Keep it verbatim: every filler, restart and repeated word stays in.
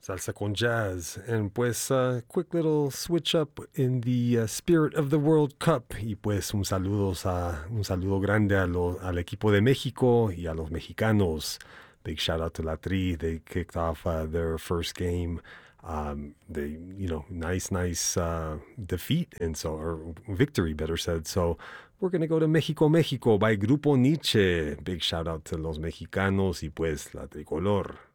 Salsa con jazz. And pues, uh, quick little switch up in the uh, spirit of the World Cup. Y pues, un, saludos a, un saludo grande a lo, al equipo de México y a los mexicanos. Big shout out to La Tri. They kicked off uh, their first game. Um, they, you know, nice, nice uh, defeat, and so, or victory, better said. So, we're going to go to México, México by Grupo Nietzsche. Big shout out to los mexicanos y pues la tricolor.